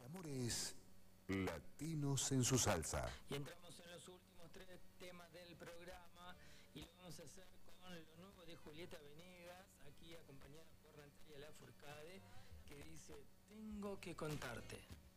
amores latinos en su salsa. Y entramos en los últimos 3 temas del programa y lo vamos a hacer con lo nuevo de Julieta Venegas, aquí acompañada por Natalia Lafourcade, que dice: tengo que contarte.